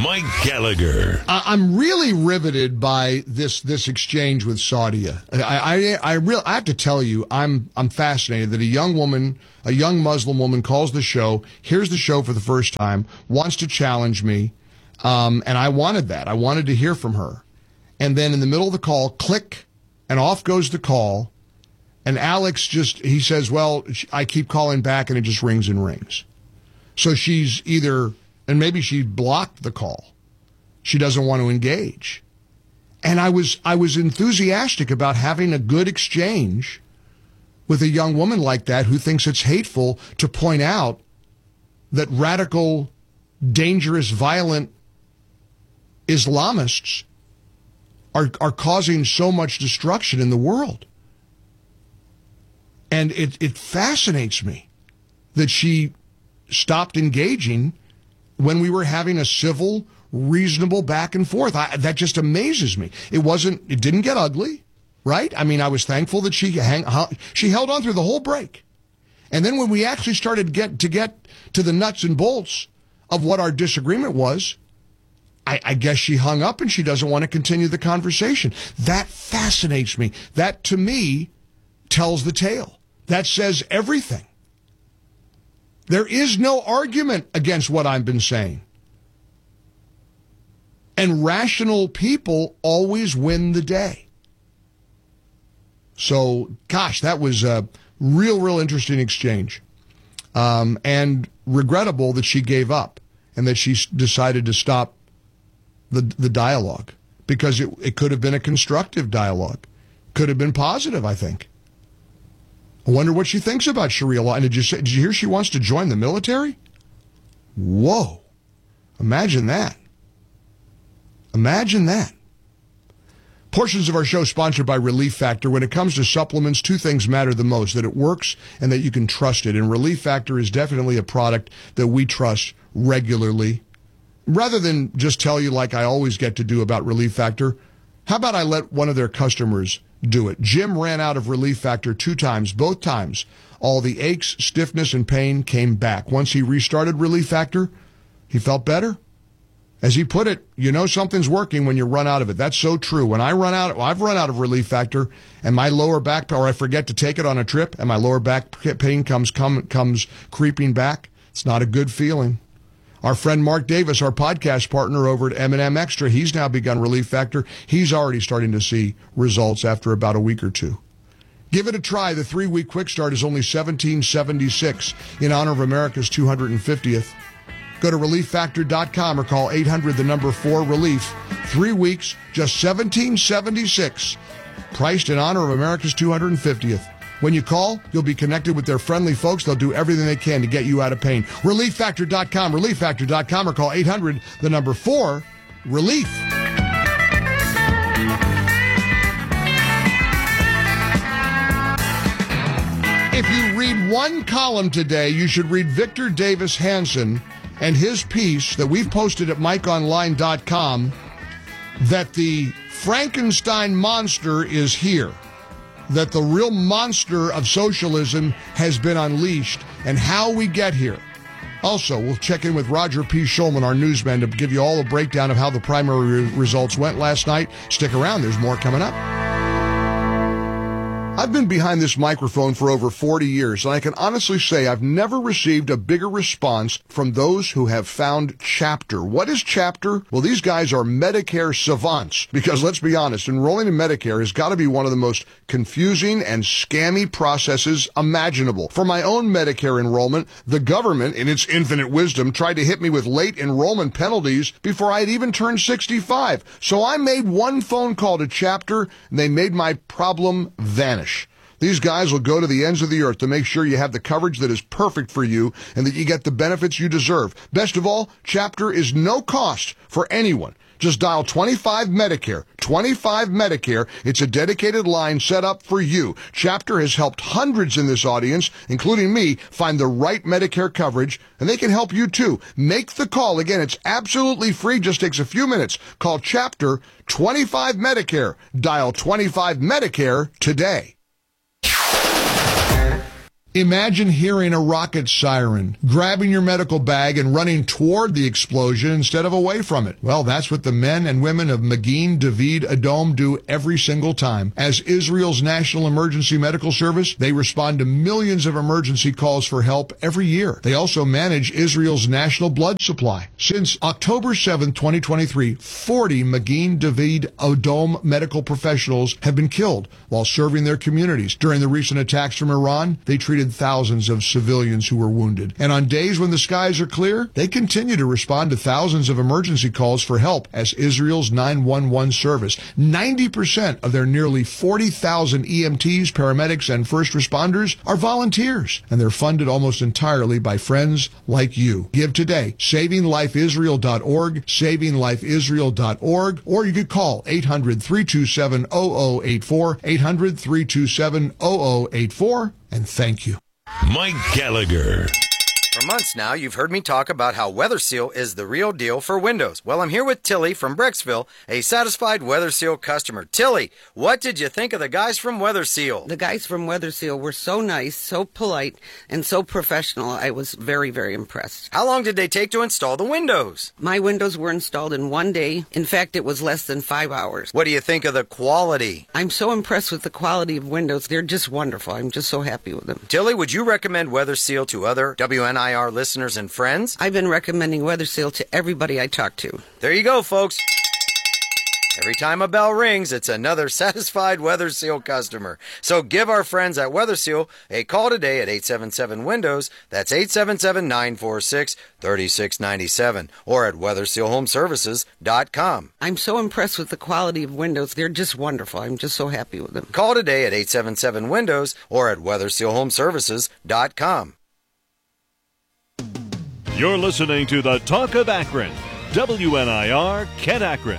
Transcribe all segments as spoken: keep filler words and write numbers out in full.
Mike Gallagher. I- I'm really riveted by this this exchange with Saudia. I I I, real, I have to tell you, I'm I'm fascinated that a young woman, a young Muslim woman, calls the show, hears the show for the first time, wants to challenge me, um, and I wanted that. I wanted to hear from her, and then in the middle of the call, click, and off goes the call. And Alex just, he says, well, I keep calling back and it just rings and rings. So she's either, and maybe she blocked the call. She doesn't want to engage. And I was, I was enthusiastic about having a good exchange with a young woman like that who thinks it's hateful to point out that radical, dangerous, violent Islamists are, are causing so much destruction in the world. And it, it fascinates me that she stopped engaging when we were having a civil, reasonable back and forth. I, that just amazes me. It wasn't, it didn't get ugly, right? I mean, I was thankful that she hang, she held on through the whole break. And then when we actually started to get to get to the nuts and bolts of what our disagreement was, I, I guess she hung up and she doesn't want to continue the conversation. That fascinates me. That, to me, tells the tale. That says everything. There is no argument against what I've been saying. And rational people always win the day. So, gosh, that was a real, real interesting exchange. Um, and regrettable that she gave up and that she decided to stop the the dialogue, because it, it could have been a constructive dialogue. Could have been positive, I think. I wonder what she thinks about Sharia law. And did you, say, did you hear she wants to join the military? Whoa. Imagine that. Imagine that. Portions of our show sponsored by Relief Factor. When it comes to supplements, two things matter the most: that it works and that you can trust it. And Relief Factor is definitely a product that we trust regularly. Rather than just tell you like I always get to do about Relief Factor, how about I let one of their customers do it? Jim ran out of Relief Factor two times. Both times, all the aches, stiffness, and pain came back. Once he restarted Relief Factor, he felt better. As he put it, you know something's working when you run out of it. That's so true. When I run out, well, I've run out of Relief Factor, and my lower back, or I forget to take it on a trip, and my lower back pain comes come, comes creeping back. It's not a good feeling. Our friend Mark Davis, our podcast partner over at M and M Extra, he's now begun Relief Factor. He's already starting to see results after about a week or two. Give it a try. The three-week quick start is only seventeen dollars and seventy-six cents in honor of America's two hundred fiftieth. Go to relief factor dot com or call eight hundred, the number four, relief. Three weeks, just seventeen dollars and seventy-six cents. Priced in honor of America's two hundred fiftieth. When you call, you'll be connected with their friendly folks. They'll do everything they can to get you out of pain. relief factor dot com, relief factor dot com, or call eight hundred, the number four, relief. If you read one column today, you should read Victor Davis Hanson and his piece that we've posted at mike online dot com, that the Frankenstein monster is here. That the real monster of socialism has been unleashed, and how we get here. Also, we'll check in with Roger P. Schulman, our newsman, to give you all a breakdown of how the primary results went last night. Stick around, there's more coming up. I've been behind this microphone for over forty years, and I can honestly say I've never received a bigger response from those who have found Chapter. What is Chapter? Well, these guys are Medicare savants, because let's be honest, enrolling in Medicare has got to be one of the most confusing and scammy processes imaginable. For my own Medicare enrollment, the government, in its infinite wisdom, tried to hit me with late enrollment penalties before I had even turned sixty-five. So I made one phone call to Chapter, and they made my problem vanish. These guys will go to the ends of the earth to make sure you have the coverage that is perfect for you and that you get the benefits you deserve. Best of all, Chapter is no cost for anyone. Just dial twenty-five Medicare. twenty-five Medicare. It's a dedicated line set up for you. Chapter has helped hundreds in this audience, including me, find the right Medicare coverage, and they can help you too. Make the call. Again, it's absolutely free. Just takes a few minutes. Call Chapter twenty-five Medicare. Dial twenty-five Medicare today. Imagine hearing a rocket siren, grabbing your medical bag and running toward the explosion instead of away from it. Well, that's what the men and women of Magen David Adom do every single time. As Israel's National Emergency Medical Service, they respond to millions of emergency calls for help every year. They also manage Israel's national blood supply. Since October seventh, twenty twenty-three, forty Magen David Adom medical professionals have been killed while serving their communities. During the recent attacks from Iran, they treated thousands of civilians who were wounded. And on days when the skies are clear, they continue to respond to thousands of emergency calls for help as Israel's nine one one service. ninety percent of their nearly forty thousand E M Ts, paramedics, and first responders are volunteers, and they're funded almost entirely by friends like you. Give today. saving life israel dot org, saving life israel dot org, or you could call eight hundred, three two seven, zero zero eight four, eight hundred, three two seven, zero zero eight four, and thank you. Mike Gallagher. For months now, you've heard me talk about how WeatherSeal is the real deal for windows. Well, I'm here with Tilly from Brecksville, a satisfied WeatherSeal customer. Tilly, what did you think of the guys from WeatherSeal? The guys from WeatherSeal were so nice, so polite, and so professional. I was very, very impressed. How long did they take to install the windows? My windows were installed in one day. In fact, it was less than five hours. What do you think of the quality? I'm so impressed with the quality of windows. They're just wonderful. I'm just so happy with them. Tilly, would you recommend WeatherSeal to other W N I R listeners and friends? I've been recommending WeatherSeal to everybody I talk to. There you go, folks. Every time a bell rings, it's another satisfied WeatherSeal customer. So give our friends at WeatherSeal a call today at eight seven seven Windows. That's eight seven seven, nine four six, three six nine seven or at weather seal home services dot com. I'm so impressed with the quality of windows. They're just wonderful. I'm just so happy with them. Call today at eight seven seven Windows or at weather seal home services dot com. You're listening to the Talk of Akron. W N I R, Kent Akron.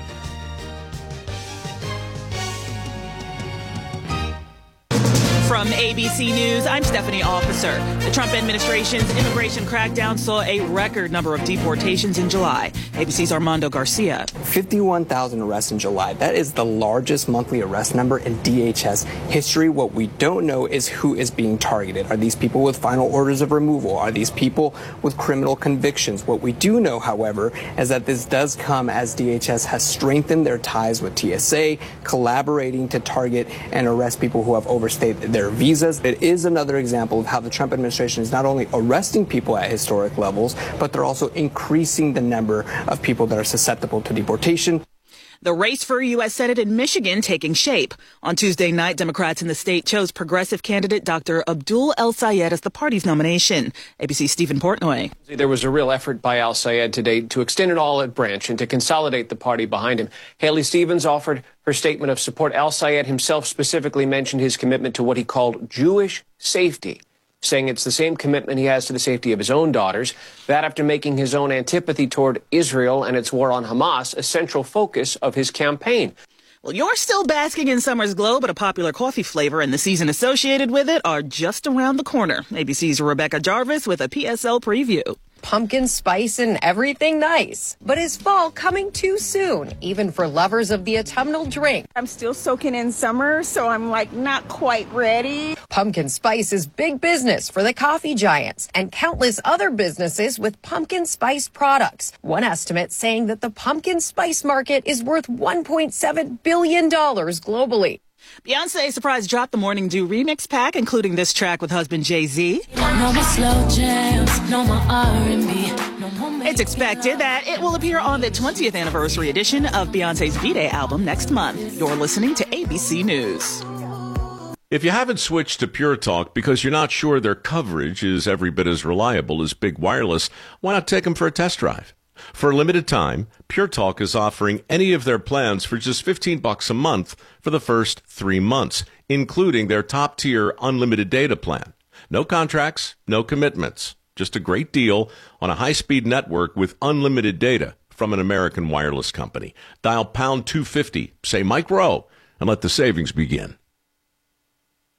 From A B C News, I'm Stephanie Officer. The Trump administration's immigration crackdown saw a record number of deportations in July. A B C's Armando Garcia. fifty-one thousand arrests in July. That is the largest monthly arrest number in D H S history. What we don't know is who is being targeted. Are these people with final orders of removal? Are these people with criminal convictions? What we do know, however, is that this does come as D H S has strengthened their ties with T S A, collaborating to target and arrest people who have overstayed their visas. It is another example of how the Trump administration is not only arresting people at historic levels, but they're also increasing the number of people that are susceptible to deportation. The race for U S Senate in Michigan taking shape. On Tuesday night, Democrats in the state chose progressive candidate Doctor Abdul El-Sayed as the party's nomination. A B C's Stephen Portnoy. There was a real effort by El-Sayed today to extend an olive branch and to consolidate the party behind him. Haley Stevens offered her statement of support. El-Sayed himself specifically mentioned his commitment to what he called Jewish safety, saying it's the same commitment he has to the safety of his own daughters. That after making his own antipathy toward Israel and its war on Hamas a central focus of his campaign. Well, you're still basking in summer's glow, but a popular coffee flavor and the season associated with it are just around the corner. A B C's Rebecca Jarvis with a P S L preview. Pumpkin spice and everything nice. But is fall coming too soon, even for lovers of the autumnal drink? I'm still soaking in summer, so I'm like not quite ready. Pumpkin spice is big business for the coffee giants and countless other businesses with pumpkin spice products. One estimate saying that the pumpkin spice market is worth one point seven billion dollars globally. Beyonce surprise dropped the Morning Dew remix pack, including this track with husband Jay-Z. No more slow jams, no more R and B. No more it's expected that it will appear on the twentieth anniversary edition of Beyonce's V-Day album next month. You're listening to A B C News. If you haven't switched to Pure Talk because you're not sure their coverage is every bit as reliable as Big Wireless, why not take them for a test drive? For a limited time, Pure Talk is offering any of their plans for just fifteen bucks a month for the first three months, including their top-tier unlimited data plan. No contracts, no commitments. Just a great deal on a high-speed network with unlimited data from an American wireless company. Dial pound two fifty, say Mike Rowe, and let the savings begin.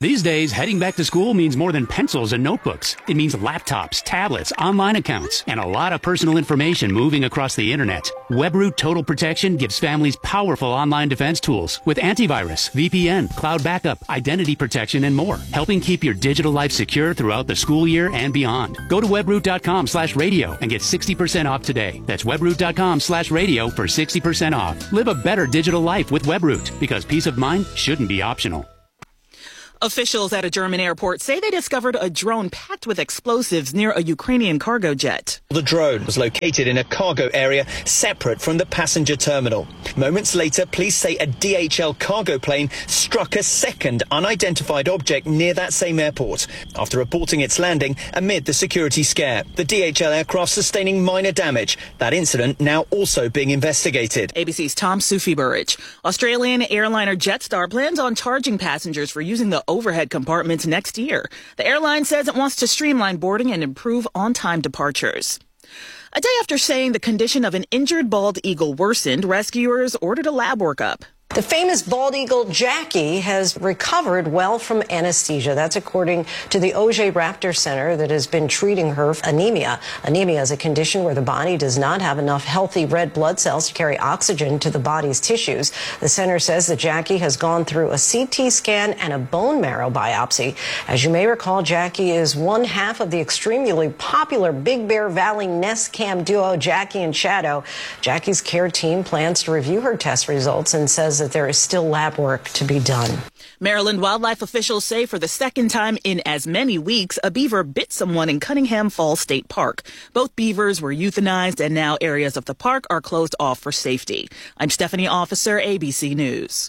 These days, heading back to school means more than pencils and notebooks. It means laptops, tablets, online accounts, and a lot of personal information moving across the internet. WebRoot Total Protection gives families powerful online defense tools with antivirus, V P N, cloud backup, identity protection, and more, helping keep your digital life secure throughout the school year and beyond. Go to webroot.com slash radio and get sixty percent off today. That's webroot.com slash radio for sixty percent off. Live a better digital life with WebRoot, because peace of mind shouldn't be optional. Officials at a German airport say they discovered a drone packed with explosives near a Ukrainian cargo jet. The drone was located in a cargo area separate from the passenger terminal. Moments later, police say a D H L cargo plane struck a second unidentified object near that same airport after reporting its landing amid the security scare. The D H L aircraft sustaining minor damage. That incident now also being investigated. A B C's Tom Sufi-Burridge. Australian airliner Jetstar plans on charging passengers for using the overhead compartments next year. The airline says it wants to streamline boarding and improve on-time departures. A day after saying the condition of an injured bald eagle worsened, rescuers ordered a lab workup. The famous bald eagle Jackie has recovered well from anesthesia. That's according to the Auger Raptor Center that has been treating her for anemia. Anemia is a condition where the body does not have enough healthy red blood cells to carry oxygen to the body's tissues. The center says that Jackie has gone through a C T scan and a bone marrow biopsy. As you may recall, Jackie is one half of the extremely popular Big Bear Valley Nest Cam duo Jackie and Shadow. Jackie's care team plans to review her test results and says that there is still lab work to be done. Maryland wildlife officials say for the second time in as many weeks, a beaver bit someone in Cunningham Falls State Park. Both beavers were euthanized, and now areas of the park are closed off for safety. I'm Stephanie Officer, A B C News.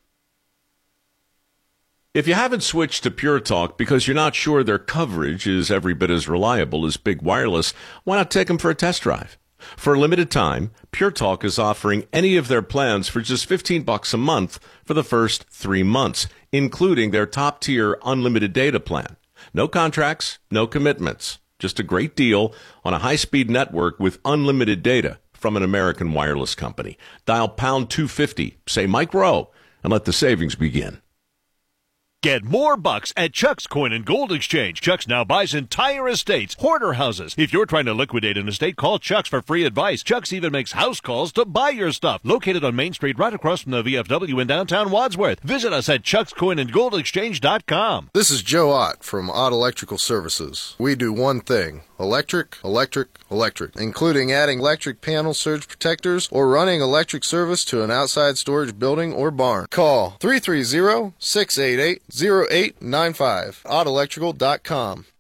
If you haven't switched to Pure Talk because you're not sure their coverage is every bit as reliable as Big Wireless, why not take them for a test drive? For a limited time, Pure Talk is offering any of their plans for just fifteen bucks a month for the first three months, including their top-tier unlimited data plan. No contracts, no commitments. Just a great deal on a high-speed network with unlimited data from an American wireless company. Dial pound two fifty, say Mike Rowe, and let the savings begin. Get more bucks at Chuck's Coin and Gold Exchange. Chuck's now buys entire estates, hoarder houses. If you're trying to liquidate an estate, call Chuck's for free advice. Chuck's even makes house calls to buy your stuff. Located on Main Street right across from the V F W in downtown Wadsworth. Visit us at chucks coin and gold exchange dot com. This is Joe Ott from Ott Electrical Services. We do one thing. Electric, electric, electric, including adding electric panel surge protectors or running electric service to an outside storage building or barn. Call three three zero, six eight eight, zero eight nine five. ott electrical dot com.